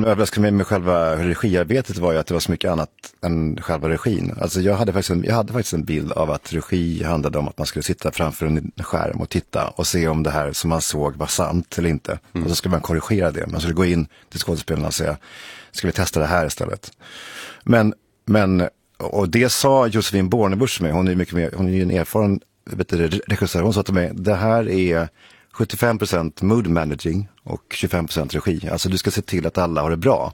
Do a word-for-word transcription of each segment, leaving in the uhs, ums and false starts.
överraskade mig med själva regiarbetet var ju att det var så mycket annat än själva regin. Alltså jag hade faktiskt en, jag hade faktiskt en bild av att regi handlade om att man skulle sitta framför en skärm och titta och se om det här som man såg var sant eller inte. Mm. Och så skulle man korrigera det. Man skulle gå in till skådespelarna och säga, ska vi testa det här istället? Men, men och det sa Josefin Bornebusch med, hon är mycket mer, hon är ju en erfaren vet du, regissör, hon sa till mig, det här är sjuttiofem procent mood managing och tjugofem procent regi. Alltså du ska se till att alla har det bra.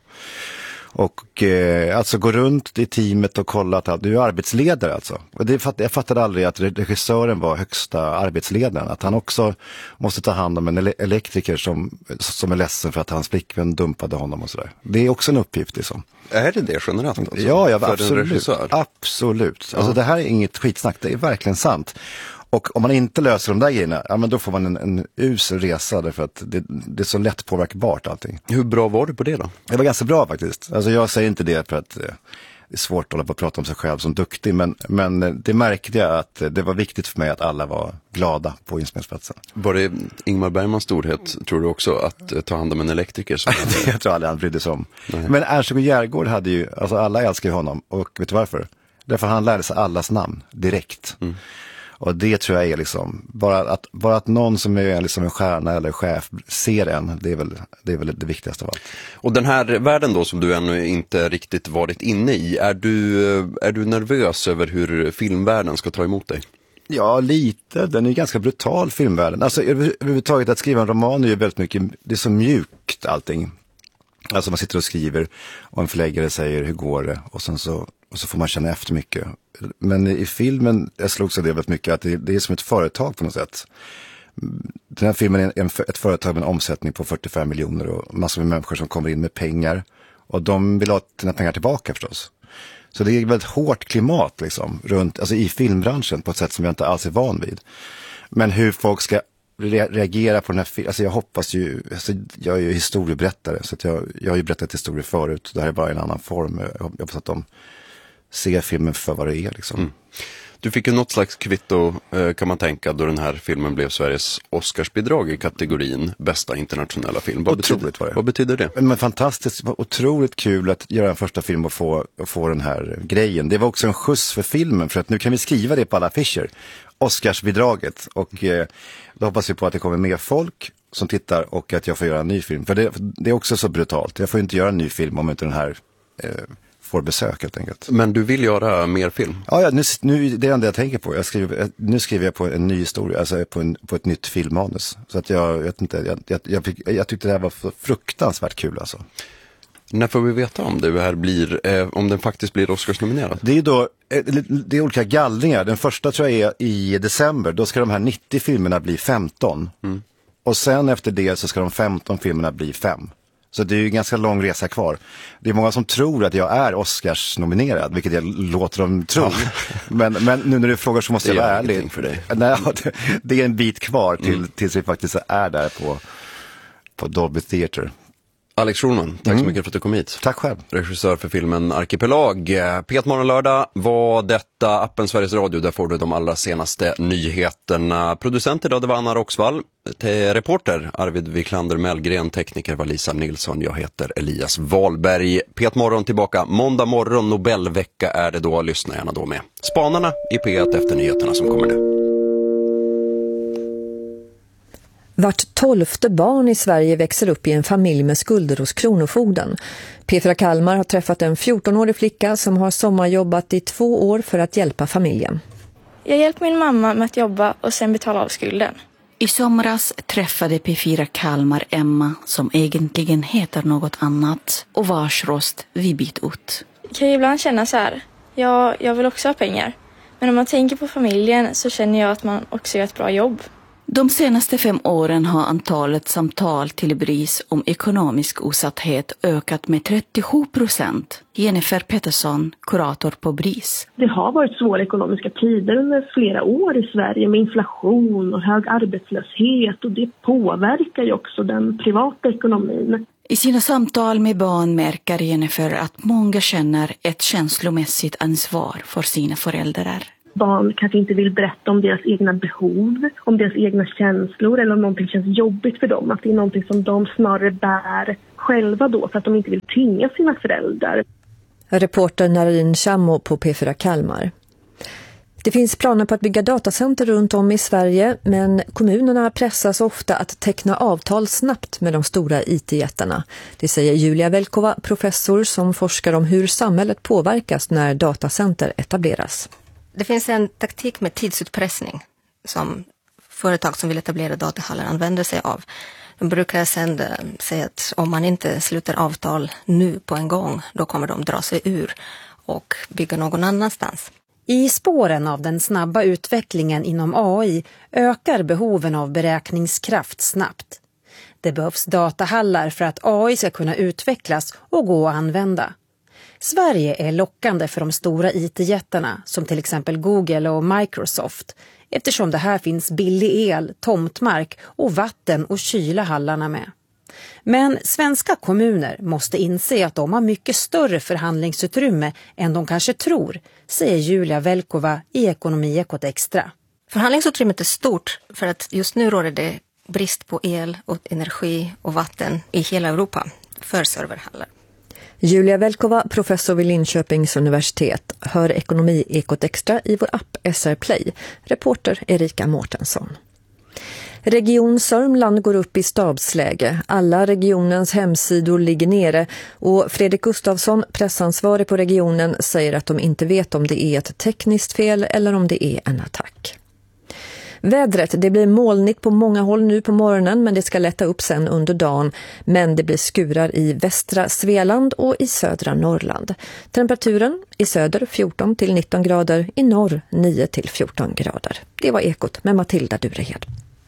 Och eh, alltså gå runt i teamet och kolla att du är arbetsledare alltså. Och det fatt, jag fattade aldrig att regissören var högsta arbetsledaren. Att han också måste ta hand om en ele- elektriker som, som är ledsen för att hans flickvän dumpade honom och sådär. Det är också en uppgift liksom. Är det det generellt? Alltså? Ja, ja för absolut. En regissör? Absolut. Ja. Alltså det här är inget skitsnack, det är verkligen sant. Och om man inte löser de där grejerna, ja men då får man en, en usel resa därför att det, det är så lätt påverkbart allting. Hur bra var du på det då? Det var ganska bra faktiskt. Alltså jag säger inte det för att eh, det är svårt att hålla på och prata om sig själv som duktig, men, men det märkte jag att det var viktigt för mig att alla var glada på inspelningsplatsen. Var det Ingmar Bergmans storhet, tror du också, att eh, ta hand om en elektriker? Som jag tror aldrig han brydde sig om. Nej. Men Ernst Järgård hade ju, alltså alla älskar ju honom, och vet du varför? Därför han lärde sig allas namn direkt. Mm. Och det tror jag är liksom, bara att, bara att någon som är liksom en stjärna eller chef ser en, det är, väl, det är väl det viktigaste av allt. Och den här världen då som du ännu inte riktigt varit inne i, är du, är du nervös över hur filmvärlden ska ta emot dig? Ja, lite. Den är ganska brutal, filmvärlden. Alltså överhuvudtaget att skriva en roman är ju väldigt mycket, det är så mjukt allting. Alltså man sitter och skriver och en förläggare säger hur går det, och sen så, och så får man känna efter mycket. Men i filmen, jag slog så det väldigt mycket att det, det är som ett företag på något sätt. Den här filmen är en, ett företag med en omsättning på fyrtiofem miljoner och massor med människor som kommer in med pengar. Och de vill ha sina pengar tillbaka förstås. Så det är ett väldigt hårt klimat liksom, runt, alltså i filmbranschen på ett sätt som jag inte alls är van vid. Men hur folk ska re- reagera på den här filmen, alltså jag hoppas ju, alltså jag är ju historieberättare så att jag, jag har ju berättat historier förut. Det här är bara en annan form. Jag hoppas att de ser filmen för vad det är liksom. Mm. Du fick ju något slags kvitto kan man tänka då den här filmen blev Sveriges Oscarsbidrag i kategorin bästa internationella film. Vad otroligt betyder, var det. Vad betyder det? Men fantastiskt, det var otroligt kul att göra en första film och få, och få den här grejen. Det var också en skjuts för filmen för att nu kan vi skriva det på alla affischer. Oscarsbidraget, och eh, då hoppas vi på att det kommer mer folk som tittar och att jag får göra en ny film. För det, det är också så brutalt. Jag får inte göra en ny film om inte den här eh, får besök helt enkelt. Men du vill göra mer film? Ja, ja nu, nu, det är det enda jag tänker på. Jag skriver, nu skriver jag på en ny historia, alltså på, en, på ett nytt filmmanus. Så att jag vet inte, jag, jag, jag, fick, jag tyckte det här var fruktansvärt kul alltså. När får vi veta om det här blir, eh, om den faktiskt blir Oscarsnominerad? Det är ju då, det är olika gallringar. Den första tror jag är i december, då ska de här nittio filmerna bli femton. Mm. Och sen efter det så ska de femton filmerna bli fem. Så det är ju en ganska lång resa kvar. Det är många som tror att jag är Oscars-nominerad, vilket jag låter dem tro. Ja. Men, men nu när du frågar så måste jag vara ärlig. För dig. Nej, det, det är en bit kvar till, mm. tills vi faktiskt är där på, på Dolby Theatre. Alex Schulman, tack mm. så mycket för att du kom hit. Tack själv. Regissör för filmen Arkipelag. Pet morgonlördag var detta, appen Sveriges Radio. Där får du de allra senaste nyheterna. Producent idag, det var Anna Roxvall. Till reporter Arvid Wiklander Mellgren. Tekniker var Lisa Nilsson. Jag heter Elias Wahlberg. Pet morgon tillbaka måndag morgon. Nobelvecka är det då. Lyssna gärna då med. Spanarna i P ett efter nyheterna som kommer nu. Vart tolfte barn i Sverige växer upp i en familj med skulder hos Kronofogden. P fyra Kalmar har träffat en fjortonårig flicka som har sommarjobbat i två år för att hjälpa familjen. Jag hjälper min mamma med att jobba och sen betala av skulden. I somras träffade P fyra Kalmar Emma, som egentligen heter något annat, och vars röst vi bytt ut. Jag kan ibland känna så här, ja, jag vill också ha pengar. Men om man tänker på familjen så känner jag att man också gör ett bra jobb. De senaste fem åren har antalet samtal till B R I S om ekonomisk utsatthet ökat med trettiosju procent. Jennifer Pettersson, kurator på B R I S. Det har varit svåra ekonomiska tider under flera år i Sverige med inflation och hög arbetslöshet, och det påverkar ju också den privata ekonomin. I sina samtal med barn märker Jennifer att många känner ett känslomässigt ansvar för sina föräldrar. Barn kanske inte vill berätta om deras egna behov, om deras egna känslor eller om någonting känns jobbigt för dem. Att det är någonting som de snarare bär själva då för att de inte vill tynga sina föräldrar. Reporter Narin Chammo på P fyra Kalmar. Det finns planer på att bygga datacenter runt om i Sverige, men kommunerna pressas ofta att teckna avtal snabbt med de stora I T-jättarna. Det säger Julia Velkova, professor som forskar om hur samhället påverkas när datacenter etableras. Det finns en taktik med tidsutpressning som företag som vill etablera datahallar använder sig av. De brukar sedan säga att om man inte sluter avtal nu på en gång, då kommer de dra sig ur och bygga någon annanstans. I spåren av den snabba utvecklingen inom A I ökar behoven av beräkningskraft snabbt. Det behövs datahallar för att A I ska kunna utvecklas och gå att använda. Sverige är lockande för de stora I T-jättarna som till exempel Google och Microsoft, eftersom det här finns billig el, tomtmark och vatten och kyla hallarna med. Men svenska kommuner måste inse att de har mycket större förhandlingsutrymme än de kanske tror, säger Julia Velkova i Ekonomiekot Extra. Förhandlingsutrymmet är stort för att just nu råder det brist på el och energi och vatten i hela Europa för serverhallar. Julia Velkova, professor vid Linköpings universitet, hör Ekonomiekot Extra i vår app S R Play. Reporter Erika Mårtensson. Region Sörmland går upp i stabsläge. Alla regionens hemsidor ligger nere och Fredrik Gustafsson, pressansvarig på regionen, säger att de inte vet om det är ett tekniskt fel eller om det är en attack. Vädret, det blir molnigt på många håll nu på morgonen, men det ska lätta upp sen under dagen. Men det blir skurar i västra Svealand och i södra Norrland. Temperaturen i söder fjorton till nitton grader, i norr nio till fjorton grader. Det var Ekot med Matilda Durehed.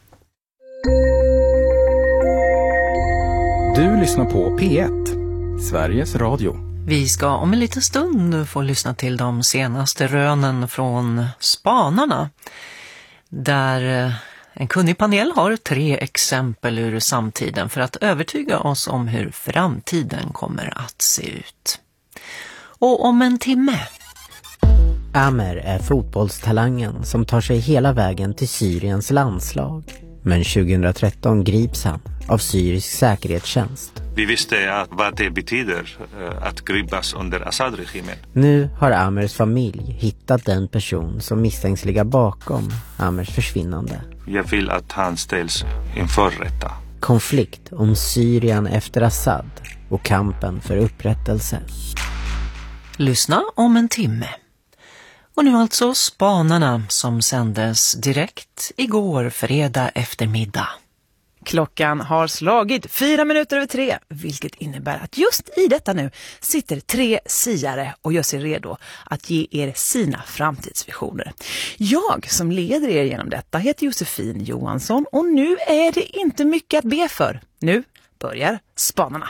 Du lyssnar på P ett, Sveriges Radio. Vi ska om en liten stund få lyssna till de senaste rönen från spanarna. Där en kunnig panel har tre exempel ur samtiden för att övertyga oss om hur framtiden kommer att se ut. Och om en timme. Amer är fotbollstalangen som tar sig hela vägen till Syriens landslag. Men tjugohundratretton grips han av syrisk säkerhetstjänst. Vi visste att vad det betyder att gripas under Assad-regimen. Nu har Amers familj hittat den person som misstänks ligga bakom Amers försvinnande. Jag vill att han ställs inför rätta. Konflikt om Syrien efter Assad och kampen för upprättelse. Lyssna om en timme. Och nu alltså Spanarna som sändes direkt igår fredag eftermiddag. Klockan har slagit fyra minuter över tre, vilket innebär att just i detta nu sitter tre siare och gör sig redo att ge er sina framtidsvisioner. Jag som leder er genom detta heter Josefin Johansson och nu är det inte mycket att be för. Nu börjar Spanarna.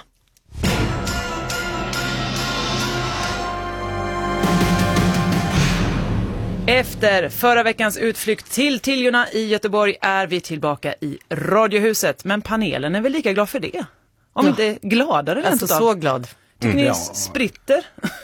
Efter förra veckans utflykt till Tiljorna i Göteborg är vi tillbaka i Radiohuset. Men panelen är väl lika glad för det? Om ja. inte gladare än alltså så glad. Tycker mm, ni ja. spritter?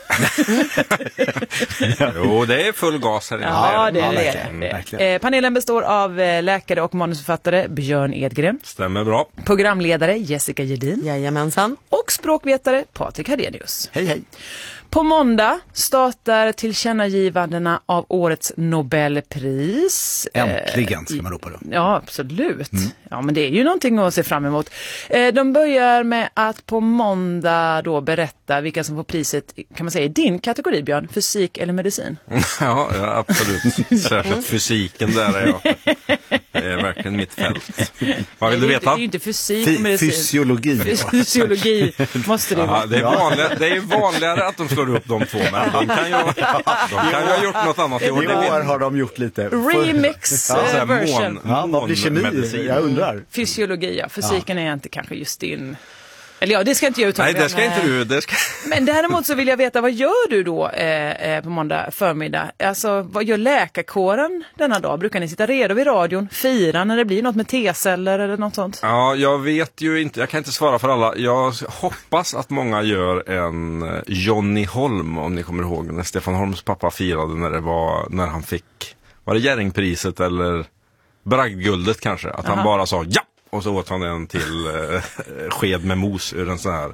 Jo, det är full gas här inne. Ja, det är ja, det. det. Eh, panelen består av läkare och manusförfattare Björn Edgren. Stämmer bra. Programledare Jessica Jedin. Jajamensan. Och språkvetare Patrik Hardenius. Hej, hej. På måndag startar tillkännagivandena av årets Nobelpris. Äntligen ska man ropa då. Ja, absolut. Mm. Ja, men det är ju någonting att se fram emot. De börjar med att på måndag då berätta vilka som får priset, kan man säga, i din kategori, Björn, fysik eller medicin? Ja, ja absolut. Särskilt fysiken där är jag. Det är verkligen mitt fält. Vad vill du veta? Det är ju inte fysik och medicin. Fysiologi. Fysiologi måste det vara. Ja, det är vanligare, det är vanligare att de slår upp de två, men de kan ju, de kan ju ha gjort något annat i år. I år har de gjort lite. Remix ja, version. Ja, vad blir kemi? Jag undrar. Fysiologi, ja. Fysiken ja. är inte kanske just din Eller ja, det ska inte jag uttala. Nej, det ska inte du. Det ska... Men däremot så vill jag veta, vad gör du då eh, på måndag förmiddag? Alltså, vad gör läkarkåren denna dag? Brukar ni sitta redo vid radion, fira när det blir något med T-celler eller något sånt? Ja, jag vet ju inte. Jag kan inte svara för alla. Jag hoppas att många gör en Johnny Holm, om ni kommer ihåg när Stefan Holms pappa firade när det var, när han fick, var det Jerringpriset eller Bragdguldet kanske? Att Aha. han bara sa ja! Och så åt han en till eh, sked med mos ur en sån här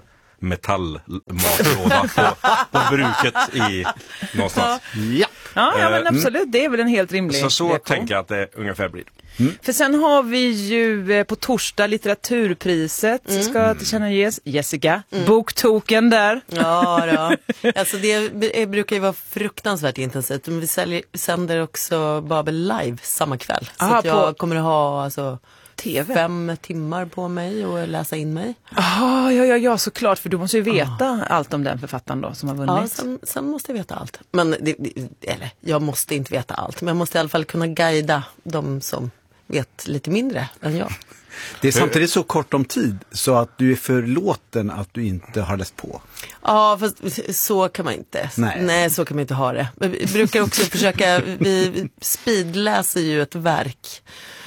metallmatlåda på, på bruket i någonstans. Ja, ja, ja men absolut, det är väl en helt rimlig Så så reaktion. tänker jag att det ungefär blir. Mm. För sen har vi ju på torsdag litteraturpriset mm. ska tillkännages. Jessica, mm. boktoken där. Ja då. Alltså det brukar ju vara fruktansvärt intensivt. Men vi säljer, sänder också Babel live samma kväll. Så Aha, att jag på... kommer att ha alltså T V. Fem timmar på mig och läsa in mig. Ah, ja, ja, ja, såklart. För du måste ju veta ah. allt om den författaren då som har vunnit. Ja, sen, sen måste jag veta allt. Men det, det, eller, jag måste inte veta allt. Men jag måste i alla fall kunna guida de som vet lite mindre än jag. Det är samtidigt så kort om tid så att du är förlåten att du inte har läst på. Ja, fast så kan man inte. Nej, Nej så kan man inte ha det. Vi brukar också försöka, vi speedläser ju ett verk.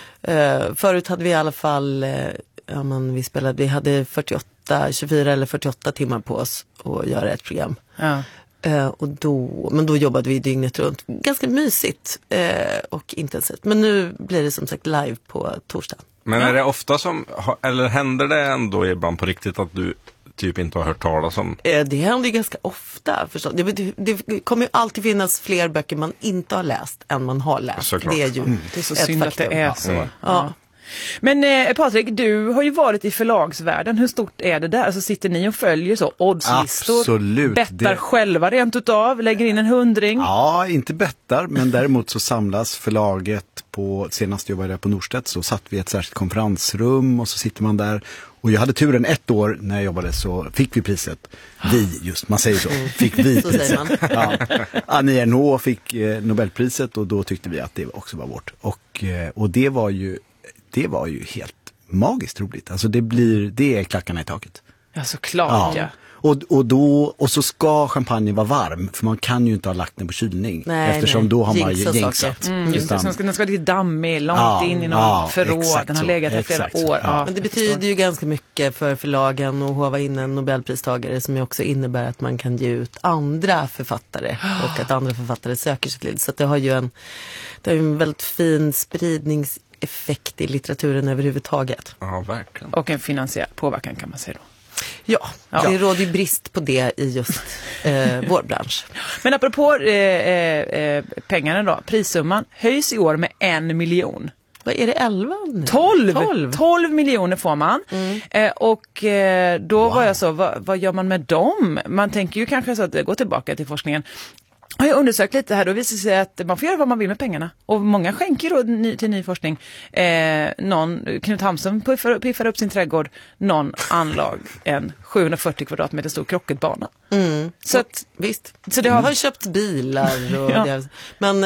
Uh, förut hade vi i alla fall uh, ja, men vi spelade, vi hade fyrtioåtta, tjugofyra eller fyrtioåtta timmar på oss att göra ett program. Ja. Uh, och då, men då jobbade vi dygnet runt. Ganska mysigt uh, och intensivt. Men nu blir det som sagt live på torsdag. Men är det ofta som, eller händer det ändå ibland på riktigt att du typ inte har hört talas om? Uh, det händer ju ganska ofta förstås. Det, det, det kommer ju alltid finnas fler böcker man inte har läst än man har läst. Såklart. Det är ju mm. det är så synd faktum. Att det är så. Mm. Ja. Men eh, Patrik, du har ju varit i förlagsvärlden. Hur stort är det där? Alltså sitter ni och följer så oddslistor? Absolut. Bettar det... själva rent utav? Lägger in en hundring? Ja, inte bettar. Men däremot så samlas förlaget på, senast jag var där på Norstedt så satt vi i ett särskilt konferensrum och så sitter man där. Och jag hade turen ett år när jag jobbade så fick vi priset. Vi, just man säger så, fick vi priset. Ja. Annie Ernaux fick eh, Nobelpriset och då tyckte vi att det också var vårt. Och, eh, och det var ju det var ju helt magiskt roligt. Alltså det blir, det är klackarna i taket. Ja, såklart. Ja. Och, och, då, och så ska champagne vara varm för man kan ju inte ha lagt den på kylning nej, eftersom nej. då har man Jinxa jinxat. Mm, just det, sen ska, den ska lite dammig långt ja, in i någon ja, förråd. Den har legat där flera år. Ja. Ja. Men det betyder ju ganska mycket för förlagen att hova in en Nobelpristagare som ju också innebär att man kan ge ut andra författare och att andra författare söker sig till. Så att det har ju en, det har ju en väldigt fin spridningseffekt i litteraturen överhuvudtaget. Ja, verkligen. Och en finansiell påverkan kan man säga då. Ja, ja, det råder ju brist på det i just eh, vår bransch. Men apropå eh, eh, pengarna då, prissumman höjs i år med en miljon. Vad är det, elva? Tolv! Tolv, Tolv miljoner får man. Mm. Eh, och eh, då wow. var jag så, vad, vad gör man med dem? Man tänker ju kanske så att det går tillbaka till forskningen. Jag har undersökt lite här, då visar det sig att man får göra vad man vill med pengarna. Och många skänker då ny, till ny forskning. Eh, någon, Knut Hamsun piffar, piffar upp sin trädgård. Någon anlag en sjuhundrafyrtio kvadratmeter stor krocketbana. Mm. Så att, visst. Så det har mm. köpt bilar. Och ja. det, men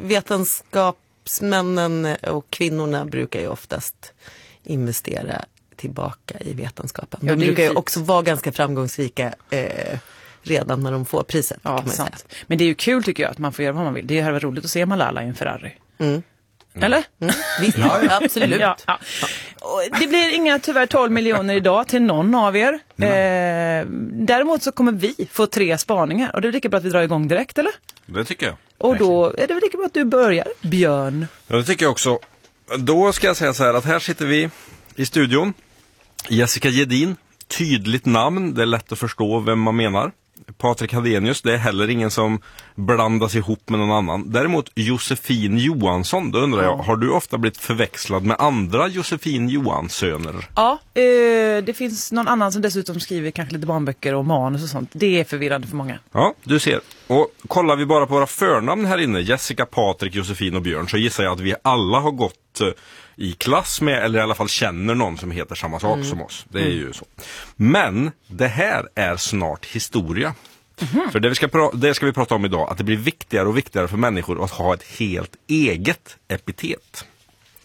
vetenskapsmännen och kvinnorna brukar ju oftast investera tillbaka i vetenskapen. De ja, brukar ju också vara ganska framgångsrika eh, redan när de får priset. Ja, kan man sant. säga. Men det är ju kul tycker jag att man får göra vad man vill. Det är roligt att se Malala i en Ferrari. Mm. Eller? Mm. Visst, ja, absolut. Ja, ja. Det blir inga tyvärr tolv miljoner idag till någon av er. Eh, däremot så kommer vi få tre spaningar. Och det är lika bra att vi drar igång direkt, eller? Det tycker jag. Och då är det väl lika bra att du börjar, Björn. Ja, det tycker jag också. Då ska jag säga så här att här sitter vi i studion. Jessica Gedin, tydligt namn. Det är lätt att förstå vem man menar. Patrik Hadenius, det är heller ingen som blandas ihop med någon annan. Däremot Josefin Johansson, då undrar jag, har du ofta blivit förväxlad med andra Josefin Johanssöner? Ja, eh, det finns någon annan som dessutom skriver kanske lite barnböcker och manus och sånt. Det är förvirrande för många. Ja, du ser. Och kollar vi bara på våra förnamn här inne, Jessica, Patrik, Josefin och Björn, så gissar jag att vi alla har gått i klass med, eller i alla fall känner någon som heter samma sak mm. som oss. Det är mm. ju så. Men det här är snart historia. Mm. För det, vi ska pra- det ska vi prata om idag, att det blir viktigare och viktigare för människor att ha ett helt eget epitet.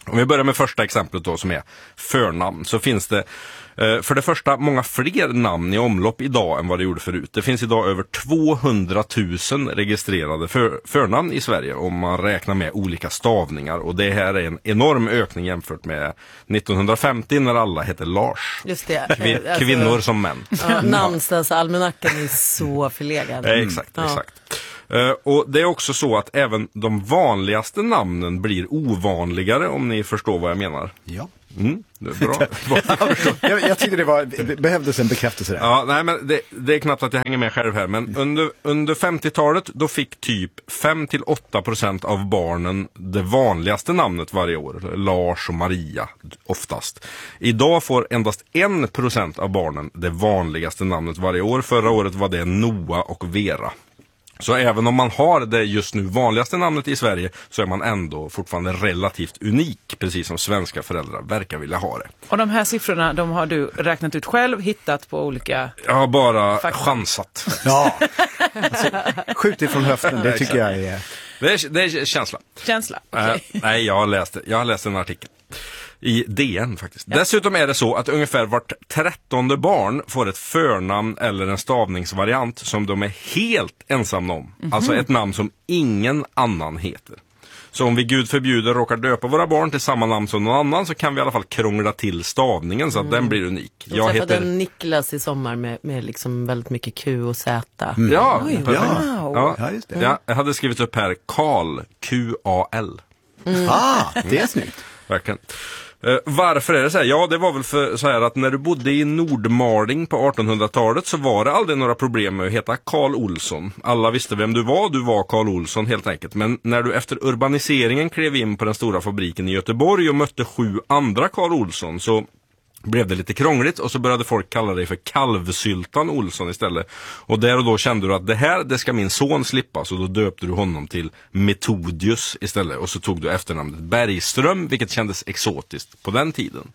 Om vi börjar med första exemplet då som är förnamn, så finns det eh, för det första många fler namn i omlopp idag än vad det gjorde förut. Det finns idag över tvåhundratusen registrerade för, förnamn i Sverige om man räknar med olika stavningar, och det här är en enorm ökning jämfört med nittonhundrafemtio när alla hette Lars. Just det. Kvin- alltså, kvinnor som män. Ja, namnsdagsalmanackan är så förlegad. Eh, exakt, ja. exakt. Uh, och det är också så att även de vanligaste namnen blir ovanligare, om ni förstår vad jag menar. Ja. Mm, det är bra. jag, jag tyckte det var, det behövdes en bekräftelse där. Ja, nej, men det, det är knappt att jag hänger med själv här, men under, under femtiotalet då fick typ fem till åtta procent av barnen det vanligaste namnet varje år. Lars och Maria oftast. Idag får endast en procent av barnen det vanligaste namnet varje år. Förra året var det Noah och Vera. Så även om man har det just nu vanligaste namnet i Sverige, så är man ändå fortfarande relativt unik, precis som svenska föräldrar verkar vilja ha det. Och de här siffrorna, de har du räknat ut själv, hittat på olika... Jag har bara fakta. chansat. Ja, alltså, skjut ifrån höften, det tycker jag är... Det är, det är känsla. Känsla, okej. Okay. Nej, jag har läst, jag har läst en artikel. I D N faktiskt. Ja. Dessutom är det så att ungefär vart trettonde barn får ett förnamn eller en stavningsvariant som de är helt ensamma om. Mm-hmm. Alltså ett namn som ingen annan heter. Så om vi Gud förbjuder råkar döpa våra barn till samma namn som någon annan, så kan vi i alla fall krångla till stavningen så att mm. den blir unik. Jag, jag träffade heter... Niklas i sommar med, med liksom väldigt mycket Q och Z. Mm. Ja, Oj, wow. ja. Ja, just det. Mm. Ja, jag hade skrivit upp här Karl, Q A L. Mm. Ah, det är snyggt. Verkligen. Uh, varför är det så här? Ja, det var väl för så här att när du bodde i Nordmaling på artonhundratalet så var det aldrig några problem med att heta Karl Olsson. Alla visste vem du var, du var Karl Olsson helt enkelt. Men när du efter urbaniseringen klev in på den stora fabriken i Göteborg och mötte sju andra Karl Olsson, så blev det lite krångligt och så började folk kalla dig för Kalvsyltan Olsson istället. Och där och då kände du att det här, det ska min son slippa, så då döpte du honom till Metodius istället. Och så tog du efternamnet Bergström, vilket kändes exotiskt på den tiden.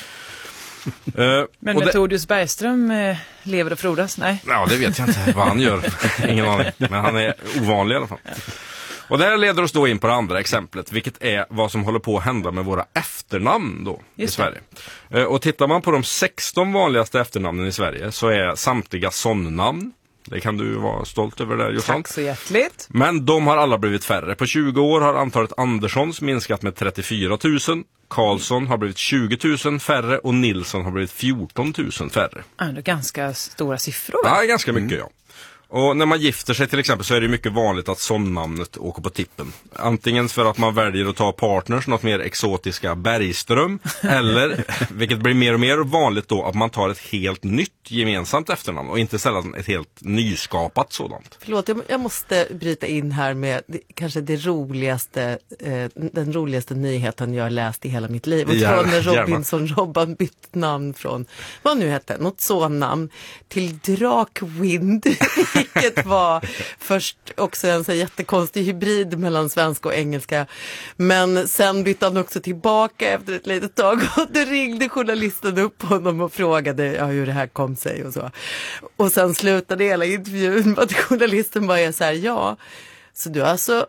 uh, Men Metodius det... Bergström eh, lever och frodas? Nej. Ja, det vet jag inte vad han gör. Ingen aning. Men han är ovanlig i alla fall. Och det här leder oss då in på det andra exemplet, vilket är vad som håller på att hända med våra efternamn då i Sverige. Uh, och tittar man på de sexton vanligaste efternamnen i Sverige, så är samtliga sonnamn. Det kan du vara stolt över där, Jossan. Tack så hjärtligt. Men de har alla blivit färre. På tjugo år har antalet Anderssons minskat med trettiofyra tusen. Karlsson har blivit tjugo tusen färre och Nilsson har blivit fjorton tusen färre. Ja, det är ganska stora siffror. Ja, ganska mycket, mm. ja. Och när man gifter sig till exempel så är det mycket vanligt att somnamnet åker på tippen. Antingen för att man väljer att ta partners, något mer exotiska Bergström, eller, vilket blir mer och mer vanligt då, att man tar ett helt nytt gemensamt efternamn och inte sällan ett helt nyskapat sådant. Förlåt, jag, jag måste bryta in här med det, kanske det roligaste, eh, den roligaste nyheten jag har läst i hela mitt liv. Och ja, när Robinson-Robban bytt namn från, vad nu hette, något sån-namn, till Drakwind. Vilket var först också en så jättekonstig hybrid mellan svenska och engelska. Men sen bytte han också tillbaka efter ett litet tag. Och då ringde journalisten upp honom och frågade ja, hur det här kom sig och så. Och sen slutade hela intervjun med att journalisten bara är så här, ja, så du har alltså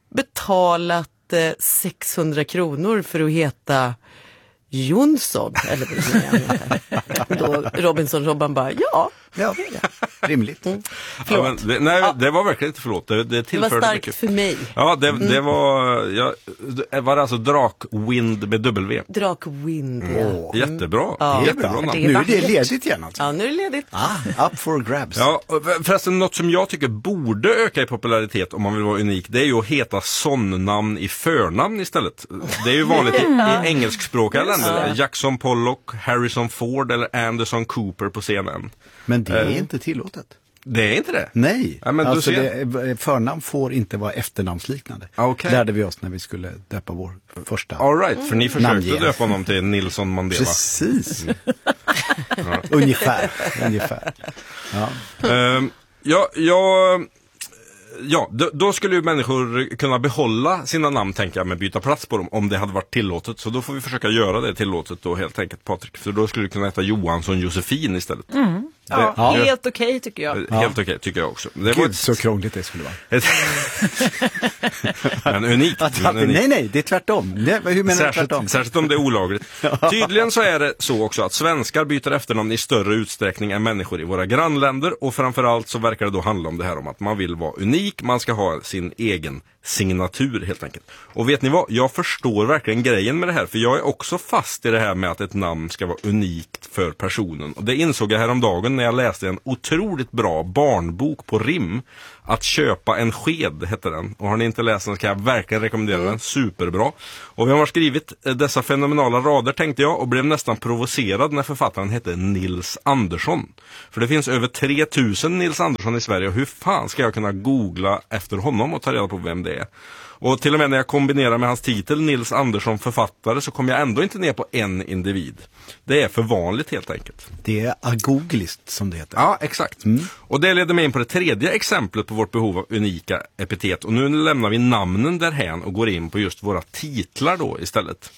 betalat eh, sexhundra kronor för att heta Jonsson, eller vad då Robinson-Robban bara, ja. Ja, rimligt. Mm. Ja, men det, nej, ja. det var verkligen inte förlåt. Det, det, det var starkt mycket. för mig. Ja, det, mm. det var, ja, det var alltså Drakwind med W. Drakwind, ja. Oh. Jättebra. Ja. Jättebra. Jättebra. Nu är det ledigt igen alltså. Ja, nu är det ledigt. Ah, up for grabs. Ja, förresten något som jag tycker borde öka i popularitet om man vill vara unik, det är ju att heta sonnamn i förnamn istället. Det är ju vanligt i, i engelskspråkiga länder. Jackson Pollock, Harrison Ford eller Anderson Cooper på C N N. Men det är uh, inte tillåtet. Det är inte det? Nej, ja, men alltså ser... det, förnamn får inte vara efternamnsliknande. Okay. Lärde vi oss när vi skulle döpa vår första All right, för ni försökte namnge. döpa honom till Nilsson Mandela. Precis. Mm. Ja. Ungefär. Ungefär. Ja. Um, ja, ja, ja då, då skulle ju människor kunna behålla sina namn, tänker jag, med byta plats på dem om det hade varit tillåtet. Så då får vi försöka göra det tillåtet då helt enkelt, Patrik. För då skulle du kunna heta Johansson Josefin istället. Mm. Ja, ja. helt okej okay, tycker jag. Helt ja. okej okay, tycker jag också. Det var Gud, ett... så krångligt det skulle vara. men unikt. Att, men unikt. Nej, nej, det är tvärtom. Det, hur menar särskilt, du tvärtom? Särskilt om det är olagligt. Tydligen så är det så också att svenskar byter efternamn i större utsträckning än människor i våra grannländer. Och framförallt så verkar det då handla om det här om att man vill vara unik. Man ska ha sin egen signatur helt enkelt. Och vet ni vad? Jag förstår verkligen grejen med det här. För jag är också fast i det här med att ett namn ska vara unikt för personen. Och det insåg jag häromdagen när jag läste en otroligt bra barnbok på rim. Att köpa en sked heter den. Och har ni inte läst den så kan jag verkligen rekommendera den. Superbra. Och vem har skrivit dessa fenomenala rader tänkte jag. Och blev nästan provocerad när författaren hette Nils Andersson. För det finns över tre tusen Nils Andersson i Sverige. Och hur fan ska jag kunna googla efter honom och ta reda på vem det är? Och till och med när jag kombinerar med hans titel Nils Andersson författare så kommer jag ändå inte ner på en individ. Det är för vanligt helt enkelt. Det är agogliskt som det heter. Ja, exakt. Mm. Och det leder mig in på det tredje exemplet på vårt behov av unika epitet. Och nu lämnar vi namnen därhän och går in på just våra titlar då istället.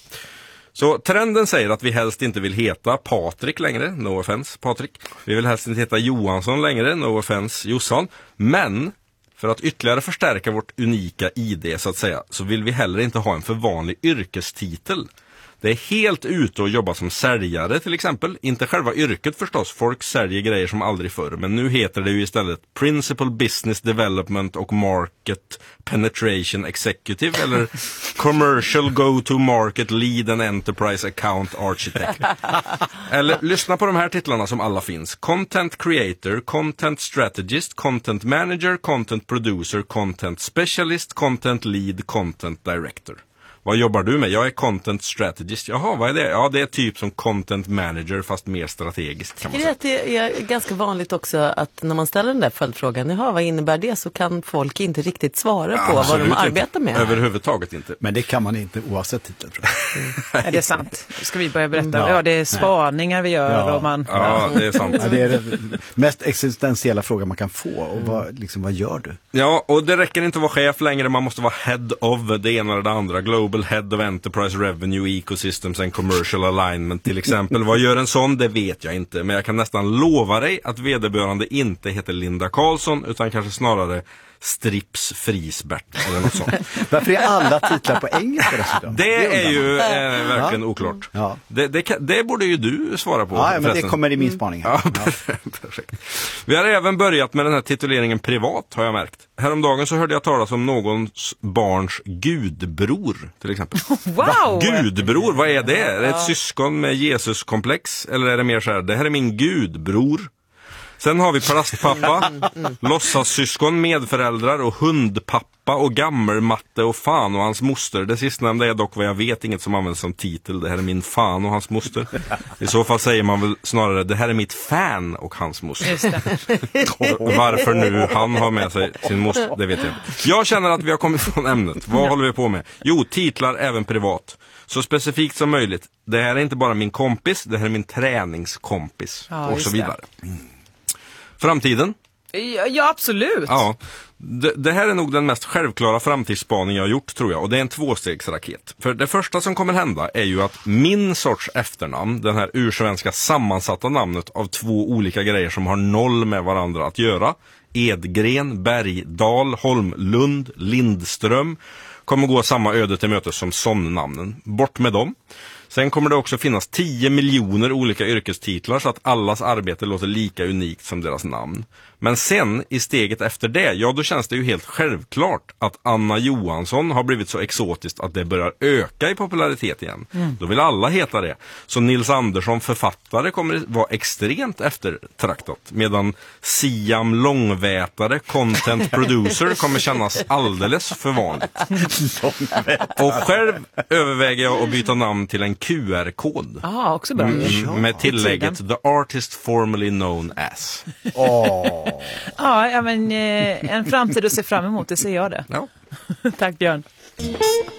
Så trenden säger att vi helst inte vill heta Patrik längre, no offense Patrik. Vi vill helst inte heta Johansson längre, no offense Jossan. Men för att ytterligare förstärka vårt unika I D så att säga, så vill vi heller inte ha en för vanlig yrkestitel. Det är helt ute att jobba som säljare till exempel. Inte själva yrket förstås, folk säljer grejer som aldrig förr. Men nu heter det ju istället Principal Business Development och Market Penetration Executive eller Commercial Go-to-Market Lead and Enterprise Account Architect. Eller lyssna på de här titlarna som alla finns. Content Creator, Content Strategist, Content Manager, Content Producer, Content Specialist, Content Lead, Content Director. Vad jobbar du med? Jag är content strategist. Jaha, vad är det? Ja, det är typ som content manager fast mer strategiskt kan man säga. Det är ganska vanligt också att när man ställer den där följdfrågan, jaha, vad innebär det? Så kan folk inte riktigt svara på ja, vad de arbetar med. Överhuvudtaget inte. Men det kan man inte oavsett titel tror jag. Är det sant? Ska vi börja berätta? Ja, ja det är spaningar vi gör. Ja, och man... ja det är sant. Ja, det är den mest existentiella frågan man kan få. Och vad, liksom, vad gör du? Ja, och det räcker inte att vara chef längre. Man måste vara head of det ena eller det andra. Global Head of Enterprise Revenue Ecosystems and Commercial Alignment till exempel. Vad gör en sån? Det vet jag inte. Men jag kan nästan lova dig att vederbörande inte heter Linda Karlsson utan kanske snarare Strips Frisbert eller något sånt. Varför är alla titlar på engelska dessutom? Det är ju eh, verkligen ja. oklart. Ja. Det, det, det borde ju du svara på. Ja, men det kommer i min spaning. Ja, ja. Perfekt. Vi har även börjat med den här tituleringen privat har jag märkt. Häromdagen så hörde jag talas om någons barns gudbror till exempel. Wow! Gudbror, vad är det? Är det ett syskon med Jesuskomplex? Eller är det mer så här, det här är min gudbror? Sen har vi plastpappa, låtsassyskon, medföräldrar och hundpappa och gammelmatte och fan och hans moster. Det sistnämnda är dock vad jag vet inget som används som titel. Det här är min fan och hans moster. I så fall säger man väl snarare det här är mitt fan och hans moster. Just det. Varför nu han har med sig sin moster, det vet jag inte. Jag känner att vi har kommit från ämnet. Vad ja. håller vi på med? Jo, titlar även privat. Så specifikt som möjligt. Det här är inte bara min kompis, det här är min träningskompis ja, och så vidare. Mm. Framtiden? Ja, ja absolut. Ja, det, det här är nog den mest självklara framtidsspaning jag har gjort tror jag. Och det är en tvåstegsraket. För det första som kommer hända är ju att min sorts efternamn, den här ursvenska sammansatta namnet av två olika grejer som har noll med varandra att göra. Edgren, Bergdal, Holmlund, Lindström kommer gå samma öde till mötes som sonnamnen. Bort med dem. Sen kommer det också finnas tio miljoner olika yrkestitlar så att allas arbete låter lika unikt som deras namn. Men sen, i steget efter det, ja då känns det ju helt självklart att Anna Johansson har blivit så exotiskt att det börjar öka i popularitet igen. Mm. Då vill alla heta det. Så Nils Andersson, författare, kommer vara extremt eftertraktat. Medan Siam Långvätare, content producer, kommer kännas alldeles för vanligt. Och själv överväger jag att byta namn till en Q R-kod. Ah, också bra. Mm, med tillägget The Artist Formerly Known As. Åh. Ja, ja, men eh, en framtid att se fram emot, det ser jag det. Ja. Tack Björn.